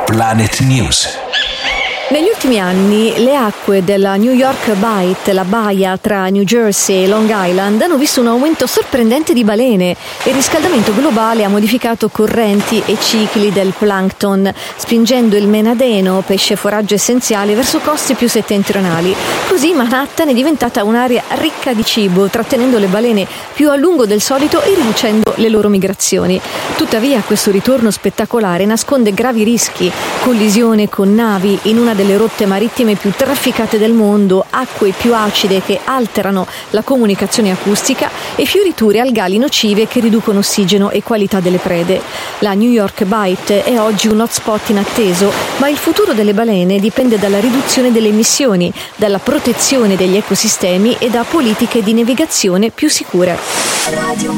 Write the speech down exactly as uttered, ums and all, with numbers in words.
Planet News. Negli ultimi anni le acque della New York Bight, la baia tra New Jersey e Long Island, hanno visto un aumento sorprendente di balene. Il riscaldamento globale ha modificato correnti e cicli del plankton, spingendo il menadeno, pesce foraggio essenziale, verso coste più settentrionali. Così Manhattan è diventata un'area ricca di cibo, trattenendo le balene più a lungo del solito e riducendo le loro migrazioni. Tuttavia questo ritorno spettacolare nasconde gravi rischi: collisione con navi in una delle rotte marittime più trafficate del mondo, acque più acide che alterano la comunicazione acustica e fioriture algali nocive che riducono ossigeno e qualità delle prede. La New York Bight è oggi un hotspot inatteso, ma il futuro delle balene dipende dalla riduzione delle emissioni, dalla protezione degli ecosistemi e da politiche di navigazione più sicure. Radio